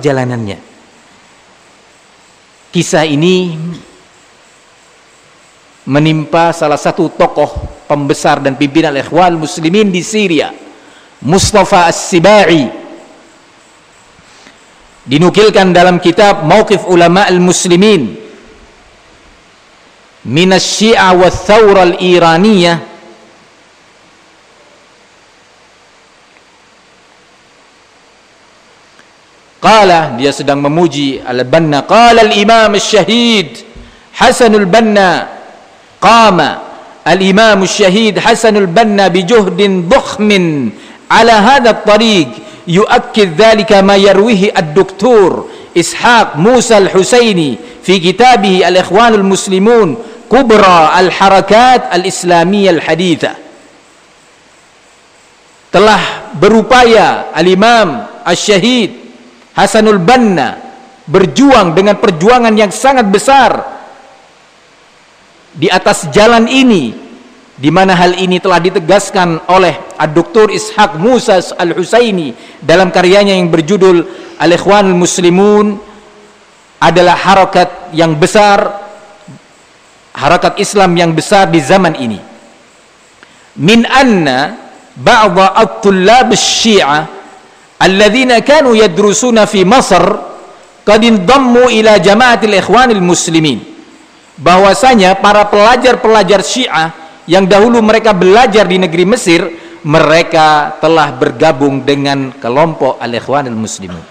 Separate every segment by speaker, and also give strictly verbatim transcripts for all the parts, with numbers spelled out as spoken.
Speaker 1: perjalanannya. Kisah ini menimpa salah satu tokoh pembesar dan pimpinan Ikhwan Muslimin di Syria, Mustafa As-Sibai. Dinukilkan dalam kitab Mauqif Ulama al-Muslimin min asy-Syi'ah wa Thawra al-Iraniyah, qala, dia sedang memuji Al-Banna, qala al-Imam Asy-Syahid Hasanul Banna, qama al-Imam Asy-Syahid Hasanul Banna bijuhdin dhukhmin ala hadha at-tariq yu'akkid dhalika ma yarwihi ad-Doktor Ishaq Musa al-Husaini fi kitabih al-Ikhwan al-Muslimun Kubra al-Harakat al-Islamiyah al-Hadithah. Telah berupaya al-Imam Asy-Syahid Hasanul Banna berjuang dengan perjuangan yang sangat besar di atas jalan ini, di mana hal ini telah ditegaskan oleh Ad-Doktor Ishaq Musa Al-Husaini dalam karyanya yang berjudul Al-Ikhwanul Muslimun, adalah harakat yang besar, harakat Islam yang besar di zaman ini. Min anna ba'dha at-tullab asy-Syi'ah alladzina kanu yadrusuna fi Masr qad indammu ila jama'atil Ikhwanil Muslimin, bahwasanya para pelajar-pelajar Syiah yang dahulu mereka belajar di negeri Mesir, mereka telah bergabung dengan kelompok Al-Ikhwanul Muslimun.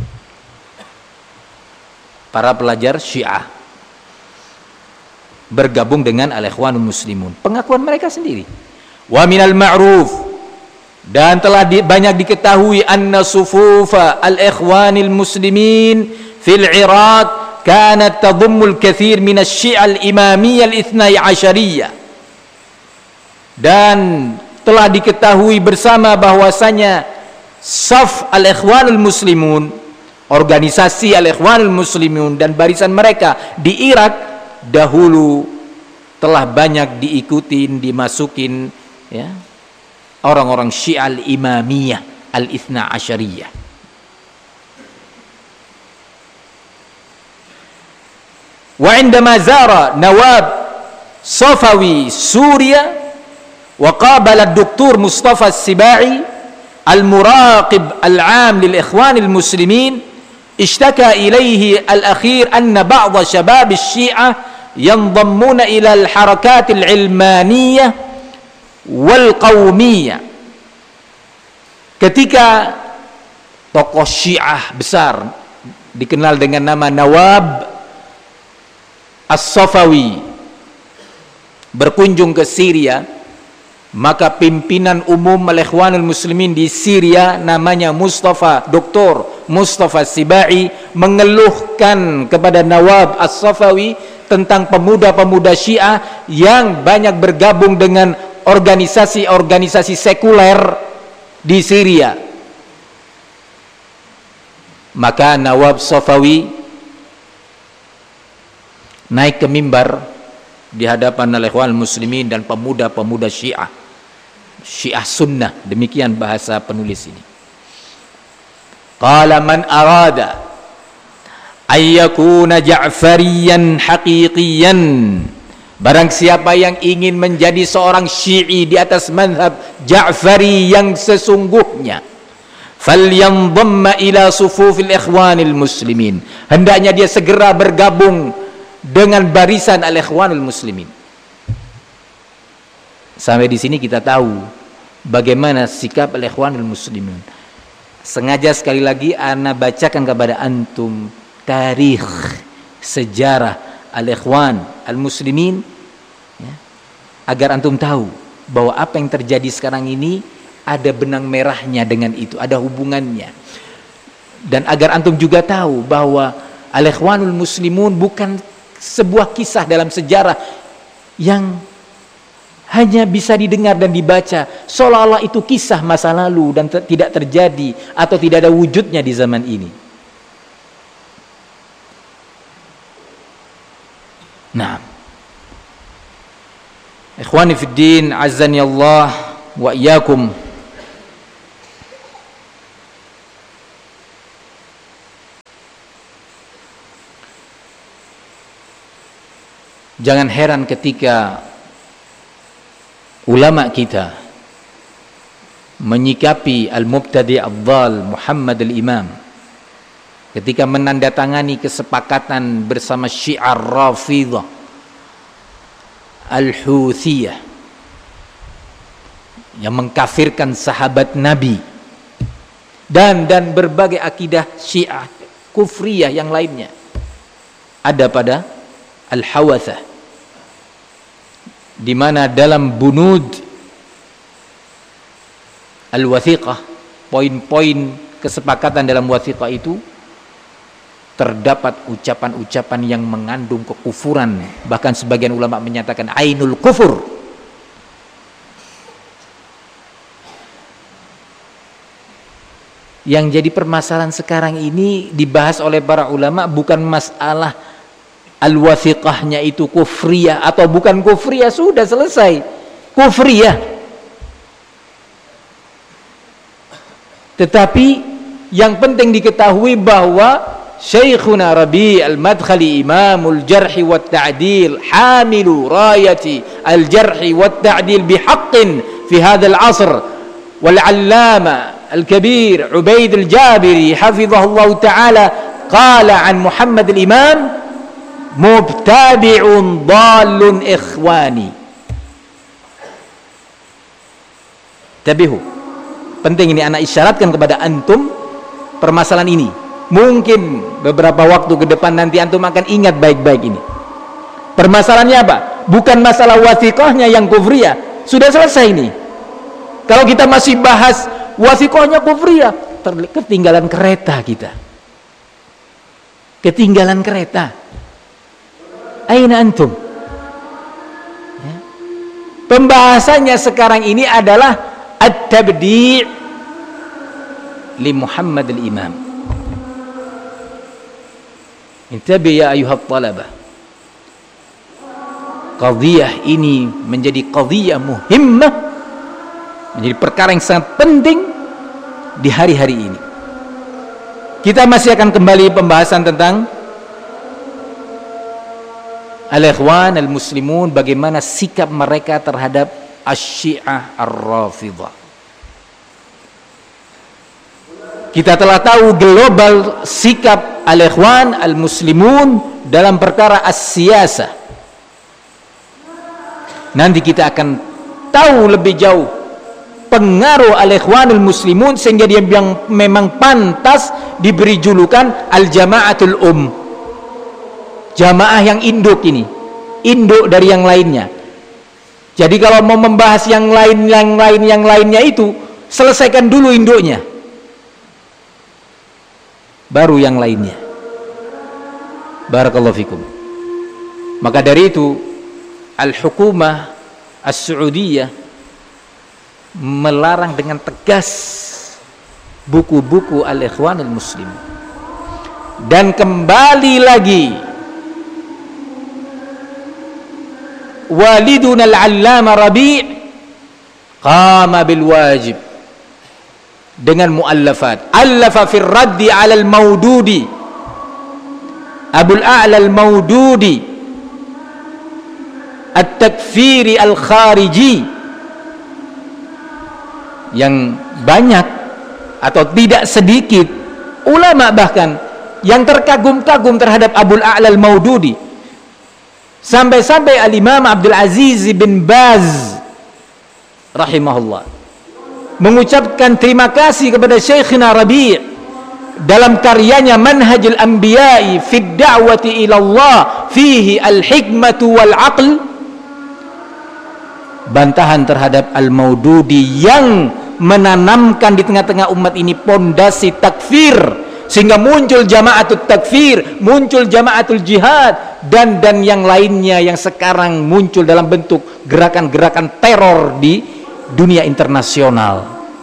Speaker 1: Para pelajar Syiah bergabung dengan Al-Ikhwanul Muslimun, pengakuan mereka sendiri. Wa minal ma'ruf, dan telah di, banyak diketahui anna sufufa al-Ikhwanil Muslimin fil Iraq kanat tadhummul kathir min asy-Syi'ah al-Imamiyyah al-Ithnai Asyariyah, dan telah diketahui bersama bahwasanya saf al-Ikhwanul Muslimun, organisasi al-Ikhwanul Muslimun dan barisan mereka di Irak dahulu telah banyak diikutin, dimasukin, ya, orang-orang Syiah al-Imamiyyah al-Ithna Asyariyah. Wa indama zara Nawab Safawi Suria wa qabala ad-Doktor Mustafa As-Sibai al-Muraqib al-'am lil-Ikhwan al-Muslimin, ishtaka ilayhi al-akhir anna ba'd shabab asy-Syi'ah yandammuna ila al-harakat al-'ilmaniyah wal-qawmiyah. Ketika tokoh Syiah besar dikenal dengan nama Nawab As-Safawi berkunjung ke Syria, maka pimpinan umum Al-Ikhwanul Muslimin di Syria namanya Mustafa, Doktor Mustafa As-Sibai, mengeluhkan kepada Nawab As-Safawi tentang pemuda-pemuda Syiah yang banyak bergabung dengan organisasi-organisasi sekuler di Syria. Maka Nawab Safawi naik ke mimbar di hadapan Al-Ikhwanul Muslimin dan pemuda-pemuda Syiah, Syiah Sunnah, demikian bahasa penulis ini. Qala man arada ayyakuna Ja'fariyan haqiqiyan, barang siapa yang ingin menjadi seorang Syi'i di atas mazhab Ja'fari yang sesungguhnya, falyandhamma ila sufufil Ikhwanil Muslimin, hendaknya dia segera bergabung dengan barisan Al-Ikhwanul Muslimin. Sampai di sini kita tahu bagaimana sikap Al-Ikhwanul Muslimin. Sengaja sekali lagi ana bacakan kepada antum tarikh, sejarah Al-Ikhwan Al-Muslimin, ya, agar antum tahu bahwa apa yang terjadi sekarang ini ada benang merahnya dengan itu, ada hubungannya. Dan agar antum juga tahu bahwa Al-Ikhwanul Muslimun bukan sebuah kisah dalam sejarah yang hanya bisa didengar dan dibaca seolah-olah itu kisah masa lalu dan te- tidak terjadi atau tidak ada wujudnya di zaman ini. Nah, ikhwani fid din, azzani Allah wa iyyakum. Jangan heran ketika ulama kita menyikapi al-mubtadi' ad-dhal Muhammad al-Imam ketika menandatangani kesepakatan bersama Syiar Rafidhah Al-Huthiyah yang mengkafirkan sahabat Nabi dan dan berbagai akidah Syiah kufriyah yang lainnya ada pada Al-Hawathah, di mana dalam bunud Al-Wathiqah, poin-poin kesepakatan dalam wathiqah itu terdapat ucapan-ucapan yang mengandung kekufuran, bahkan sebagian ulama menyatakan ainul kufur. Yang jadi permasalahan sekarang ini dibahas oleh para ulama bukan masalah al-wathiqahnya itu kufriyah atau bukan kufriyah, sudah selesai kufriyah. Tetapi yang penting diketahui bahwa Syekhuna Rabi' al-Madkhali Imamul Jarhi wa Ta'dil hamilu rayati al-Jarhi wa Ta'dil bihaqqin fi hadzal 'asr wal 'allama al-kabir Ubaid al-Jabiri hafizahullah ta'ala qala an Muhammad al-Imam mubtadi'un dhalun ikhwani. Tabihu, penting ini anak isyaratkan kepada antum permasalahan ini. Mungkin beberapa waktu ke depan nanti antum akan ingat baik-baik ini. Permasalahannya apa? Bukan masalah wathiqahnya yang kufriyah, sudah selesai ini. Kalau kita masih bahas wathiqahnya kufriyah, ketinggalan kereta kita. Ketinggalan kereta. Aina antum? Ya. Pembahasannya sekarang ini adalah at-tabdi' li Muhammad al-Imam. Intabi ya ayuhat talabah. Qadhiyah ini menjadi qadhiyah muhimmah, menjadi perkara yang sangat penting di hari-hari ini. Kita masih akan kembali pembahasan tentang al-ikhwan al-muslimun, bagaimana sikap mereka terhadap asy-syiah ar-rafidhah. Kita telah tahu global sikap al-ikhwan al-muslimun dalam perkara as-siyasah. Nanti kita akan tahu lebih jauh pengaruh al-ikhwan al-muslimun sehingga dia yang memang pantas diberi julukan al-jama'atul um. Jamaah yang induk ini, induk dari yang lainnya. Jadi kalau mau membahas yang lain yang lain yang lainnya itu, selesaikan dulu induknya, baru yang lainnya. Barakallahu fikum. Maka dari itu al-hukumah as-Saudiyah melarang dengan tegas buku-buku al-ikhwanul muslim. Dan kembali lagi waliduna al-allama Rabi' qama bil wajib dengan muallafat. Allafa fir raddi 'ala al-Maududi, Abul A'la al-Maududi, at-takfiri al-khariji, yang banyak atau tidak sedikit ulama bahkan yang terkagum-kagum terhadap Abul A'la al-Maududi, sampai-sampai al-Imam Abdul Aziz bin Baz rahimahullah mengucapkan terima kasih kepada Syekhina Rabi' dalam karyanya Manhajul Anbiya'i fid da'wati ila Allah fihi al-hikmatu wal 'aql, bantahan terhadap al-Maududi yang menanamkan di tengah-tengah umat ini pondasi takfir sehingga muncul jama'atul takfir, muncul jama'atul jihad dan dan yang lainnya yang sekarang muncul dalam bentuk gerakan-gerakan teror di dunia internasional.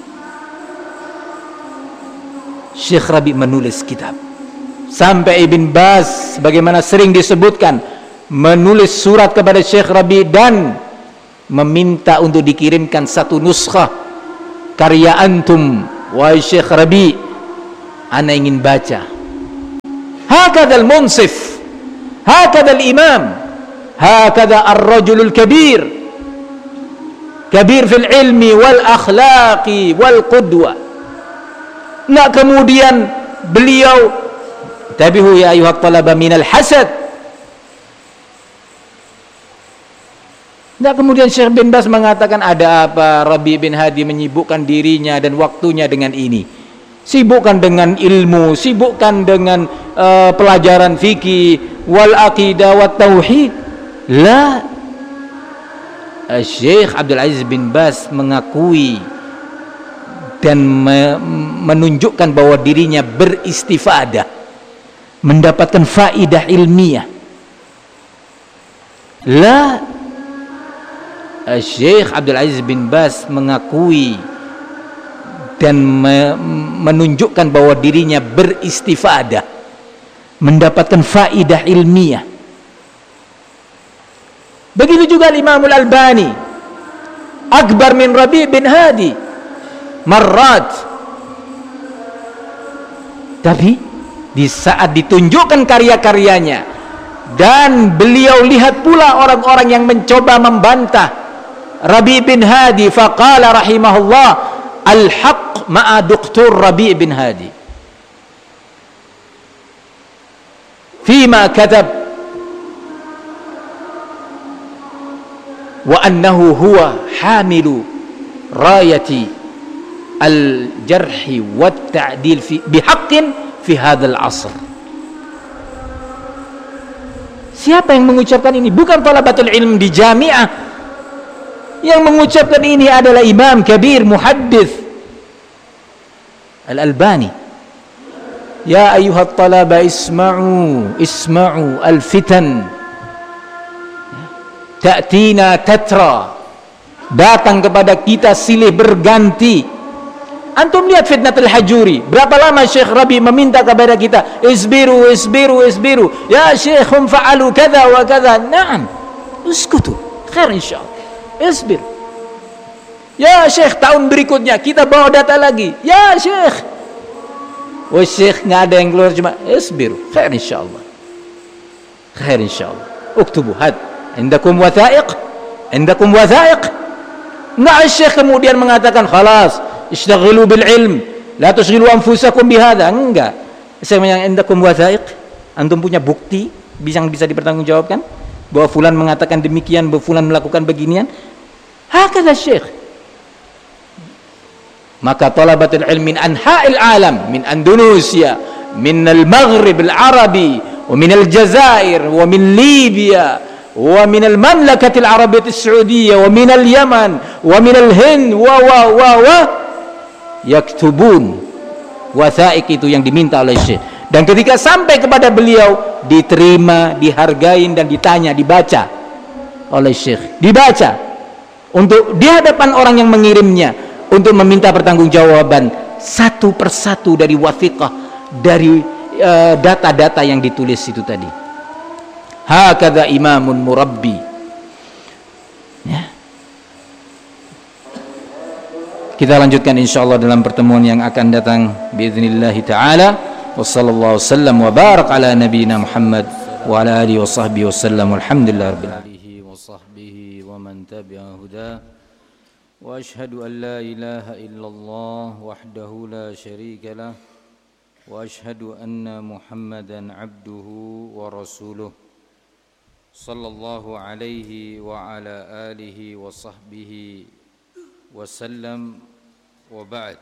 Speaker 1: Syekh Rabi' menulis kitab, sampai Ibn Baz bagaimana sering disebutkan menulis surat kepada Syekh Rabi' dan meminta untuk dikirimkan satu nuskhah karya antum wahai Syekh Rabi', ana ingin baca. Hakadzal munsif, hakadzal imam, hakadha ar-rajulul kabir, kabir fil ilmi wal akhlaqi wal qudwa. Nggak kemudian beliau tabihu ya ayuhat talaba minal hasad. Nggak kemudian Syekh bin Baz mengatakan ada apa Rabi bin Hadi menyibukkan dirinya dan waktunya dengan ini, sibukkan dengan ilmu, sibukkan dengan uh, pelajaran fikih wal aqidah wat tauhid. La, Syekh Abdul Aziz bin Baz mengakui dan me menunjukkan bahwa dirinya beristifadah, mendapatkan faidah ilmiah. La, Syekh Abdul Aziz bin Baz mengakui dan me menunjukkan bahwa dirinya beristifadah, mendapatkan faidah ilmiah. Begitu juga Imam Al-Albani, akbar min Rabi bin Hadi marrat. Tapi di saat ditunjukkan karya-karyanya dan beliau lihat pula orang-orang yang mencoba membantah Rabi bin Hadi, faqala rahimahullah al-haq ma'a doktor Rabi bin Hadi fima katab wa annahu huwa hamilu rayati al-jarhi wa ta'dil fi bihaqqin fi hadzal asr. Siapa yang mengucapkan ini? Bukan talabatul ilm di jamiah. Yang mengucapkan ini adalah Imam Kabir Muhaddits Al-Albani. Ya ayuhat talaba isma'u isma'u al-fitan ta'tina tatra, datang kepada kita silih berganti. Antum lihat fitnatul hajuri, berapa lama Syekh Rabi meminta kepada kita isbiru isbiru isbiru ya Syekh hum fa'alu kadza wa kadza. Naam, uskutu khair insyaallah, isbir ya Syekh, tahun berikutnya kita bawa data lagi ya Syekh. Wah Syekh nggak ada yang keluar, cuma isbir khair insyaallah, khair insyaallah. Uktubu had indakum wathaiq, indakum wathaiq. Nggak Syekh kemudian mengatakan khalas ishtaghilu bil ilm la tushghilu anfusakum bihadza. Enggak, saya menyangka indakum wathaiq, antum punya bukti yang bisa dipertanggungjawabkan bahwa fulan mengatakan demikian, bahwa fulan melakukan beginian. Hakadha Syekh. Maka talabatul ilm min anha'il alam, min Indonesia, min al-Maghrib al-Arabi, wa min al-Jazair, wa min Libya, wa min al-Mamlakatil Arabiyyah as-Saudiyyah, wa min al-Yaman, wa min al-Hind, wa wa wa wa yaktubun wathaik itu yang diminta oleh Syekh. Dan ketika sampai kepada beliau diterima, dihargain dan ditanya, dibaca oleh Syekh, dibaca untuk di hadapan orang yang mengirimnya untuk meminta pertanggungjawaban satu persatu dari wathiqah, dari data-data uh, yang ditulis itu tadi. Hakadha imamun murabbi. Ya. Kita lanjutkan insyaallah dalam pertemuan yang akan datang biiznillah taala. Wassallallahu wasallam wa barak ala nabiyyina Muhammad wa ala alihi wa sahbihi wasallam. Alhamdulillahirabbil alamin wa sahbihi wa man tabi'a huda. Wa ashhadu an la ilaha illallah wahdahu la syarika lah wa ashhadu anna Muhammadan abduhu wa rasuluh sallallahu alaihi wa ala alihi wa sahbihi wasallam wa ba'd.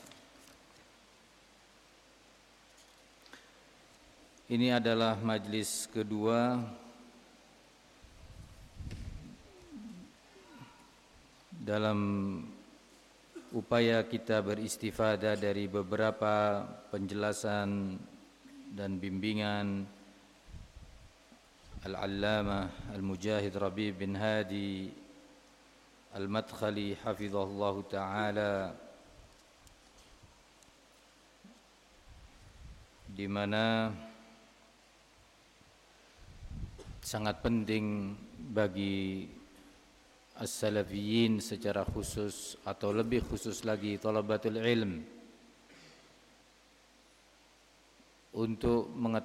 Speaker 1: Ini adalah majlis kedua dalam upaya kita beristifadah dari beberapa penjelasan dan bimbingan Al-Allamah Al-Mujahid Rabi bin Hadi Al-Madkhali hafizahullah ta'ala, di mana sangat penting bagi as-salafiyin secara khusus atau lebih khusus lagi talabatul ilm untuk mengetahui